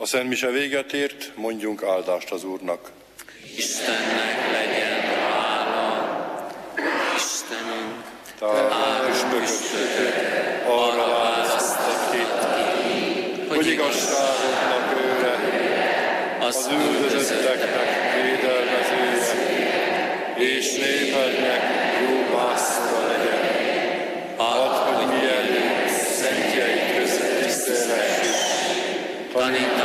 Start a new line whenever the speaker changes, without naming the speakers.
A Szent Mise véget ért, mondjunk áldást az Úrnak.
Istennek legyen hála, Istenünk,
Te püspököt arra választott ki, hogy igazságodnak őre, az üldözötteknek védelmezője, és népednek jó pásztora legyen. Add, hogy mi előtt szentjeid között tisztelhessük,